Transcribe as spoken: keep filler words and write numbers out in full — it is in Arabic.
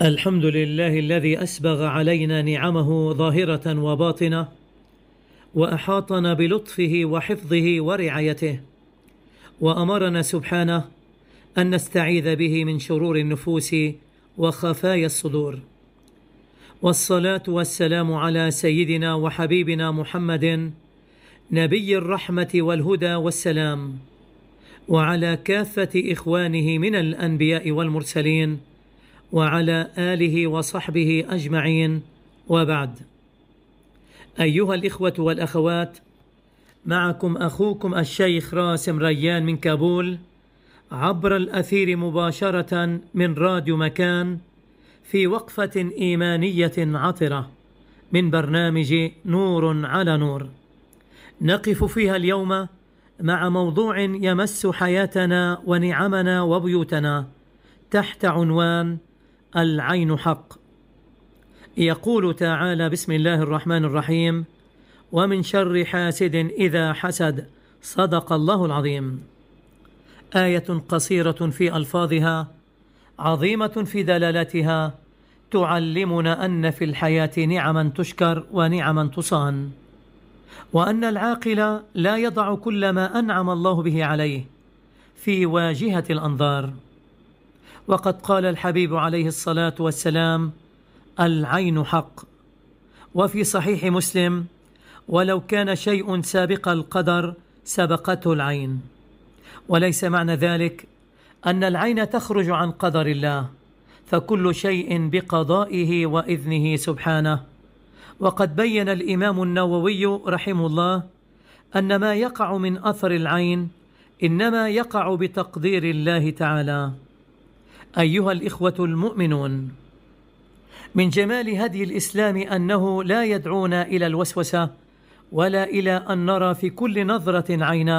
الحمد لله الذي أسبغ علينا نعمه ظاهرة وباطنة، وأحاطنا بلطفه وحفظه ورعايته، وأمرنا سبحانه أن نستعيذ به من شرور النفوس وخفايا الصدور. والصلاة والسلام على سيدنا وحبيبنا محمد نبي الرحمة والهدى والسلام، وعلى كافة إخوانه من الأنبياء والمرسلين، وعلى آله وصحبه أجمعين، وبعد. أيها الإخوة والأخوات، معكم أخوكم الشيخ راسم ريان من كابول عبر الأثير مباشرة من راديو مكان، في وقفة إيمانية عطرة من برنامج نور على نور، نقف فيها اليوم مع موضوع يمس حياتنا ونعمنا وبيوتنا تحت عنوان العين حق. يقول تعالى: بسم الله الرحمن الرحيم: ومن شر حاسد إذا حسد، صدق الله العظيم. آية قصيرة في ألفاظها، عظيمة في دلالتها، تعلمنا أن في الحياة نعما تشكر ونعما تصان، وأن العاقل لا يضع كل ما أنعم الله به عليه في واجهة الأنظار. وقد قال الحبيب عليه الصلاة والسلام: العين حق. وفي صحيح مسلم: ولو كان شيء سابق القدر سبقته العين. وليس معنى ذلك أن العين تخرج عن قدر الله، فكل شيء بقضائه وإذنه سبحانه. وقد بين الإمام النووي رحمه الله أن ما يقع من أثر العين إنما يقع بتقدير الله تعالى. أيها الإخوة المؤمنون، من جمال هدي الإسلام أنه لا يدعونا إلى الوسوسة، ولا إلى أن نرى في كل نظرة عينا